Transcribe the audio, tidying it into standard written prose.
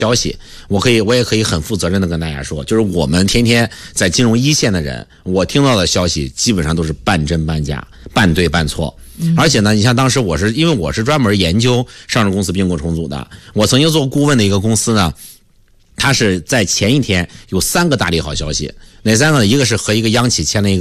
消息，我也可以很负责任的跟大家说，就是我们天天在金融一线的人，我听到的消息基本上都是半真半假，半对半错。而且呢，你像当时因为我是专门研究上市公司并购重组的，我曾经做顾问的一个公司呢，它是在前一天有3个大利好消息，哪3个呢？一个是和一个央企签了一个